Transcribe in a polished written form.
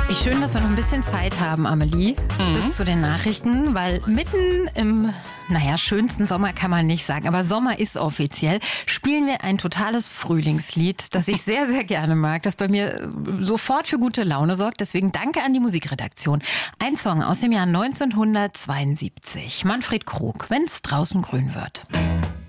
Wie schön, dass wir noch ein bisschen Zeit haben, Amelie, bis zu den Nachrichten, weil mitten im, schönsten Sommer kann man nicht sagen, aber Sommer ist offiziell, spielen wir ein totales Frühlingslied, das ich sehr, sehr gerne mag, das bei mir sofort für gute Laune sorgt. Deswegen danke an die Musikredaktion. Ein Song aus dem Jahr 1972. Manfred Krug, Wenn's draußen grün wird.